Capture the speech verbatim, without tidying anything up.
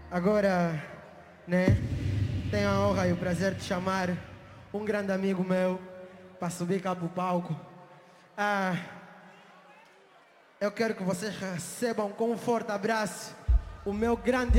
Agora, né, tenho a honra e o prazer de chamar um grande amigo meu para subir cá para o palco. Ah, eu quero que vocês recebam com um forte abraço o meu grande